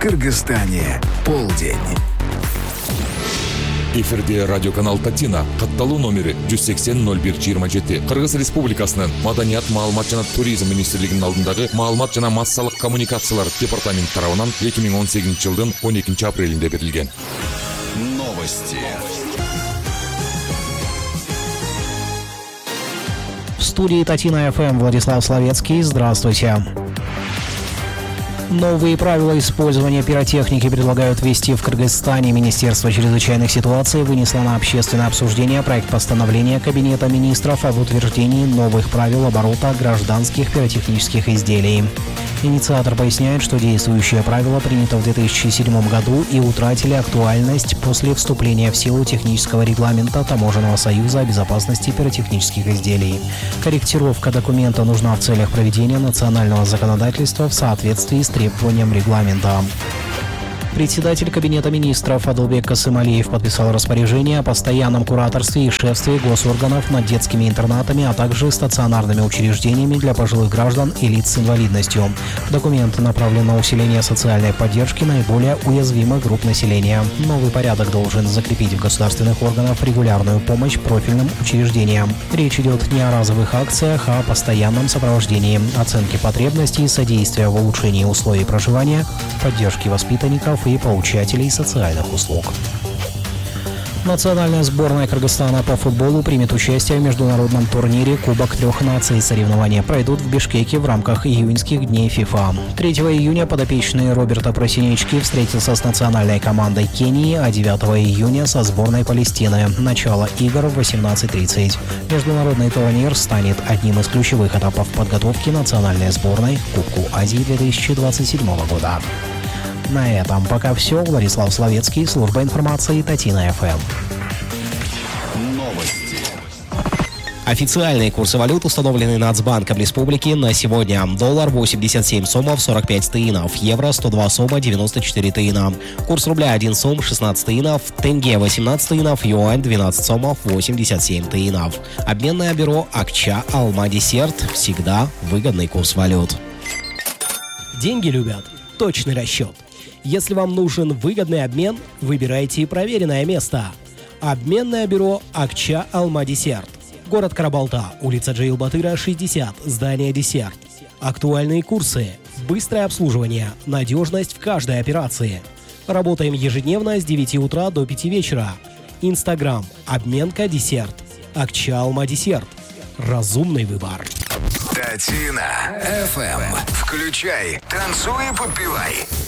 Кыргызстане полдень. Эфирде радиоканал Татина, катталуу номери 180-01-27. Кыргыз Республикасынын Маданият, маалымат жана туризм министрлигинин алдындагы маалымат жана массалык коммуникациялар департаменти тарабынан 2018 жылдын 12 апрелинде берилген. Новости. В студии Татина ФМ Владислав Словецкий. Здравствуйте. Новые правила использования пиротехники предлагают ввести в Кыргызстане. Министерство чрезвычайных ситуаций вынесло на общественное обсуждение проект постановления Кабинета министров об утверждении новых правил оборота гражданских пиротехнических изделий. Инициатор поясняет, что действующее правило принято в 2007 году и утратили актуальность после вступления в силу технического регламента Таможенного союза о безопасности пиротехнических изделий. Корректировка документа нужна в целях проведения национального законодательства в соответствии с требованием регламента. Председатель Кабинета министров Адылбек Касымалиев подписал распоряжение о постоянном кураторстве и шефстве госорганов над детскими интернатами, а также стационарными учреждениями для пожилых граждан и лиц с инвалидностью. Документ направлен на усиление социальной поддержки наиболее уязвимых групп населения. Новый порядок должен закрепить в государственных органах регулярную помощь профильным учреждениям. Речь идет не о разовых акциях, а о постоянном сопровождении, оценке потребностей, содействия в улучшении условий проживания, поддержке воспитанников и получателей социальных услуг. Национальная сборная Кыргызстана по футболу примет участие в международном турнире Кубок трех наций. Соревнования пройдут в Бишкеке в рамках июньских дней ФИФА. 3 июня подопечные Роберта Просинички встретятся с национальной командой Кении, а 9 июня со сборной Палестины. Начало игр в 18:30. Международный турнир станет одним из ключевых этапов подготовки национальной сборной к Кубку Азии 2027 года. На этом пока все. Владислав Словецкий, служба информации Татина ФМ. Новости. Официальные курсы валют установлены Нацбанком Республики на сегодня. Доллар 87 сомов 45 тыинов, евро 102 сома 94 тыина. Курс рубля 1 сом 16 тыинов, тенге 18 тыинов, юань 12 сомов 87 тыинов. Обменное бюро Акча Алма Десерт. Всегда выгодный курс валют. Деньги любят точный расчет. Если вам нужен выгодный обмен, выбирайте проверенное место. Обменное бюро Акча Алма Десерт. Город Карабалта, улица Джейлбатыра, 60, здание Десерт. Актуальные курсы, быстрое обслуживание, надежность в каждой операции. Работаем ежедневно с 9 утра до 5 вечера. Инстаграм обменка Десерт. Акча Алма Десерт. Разумный выбор. Татина ФМ. Включай, танцуй и подпевай.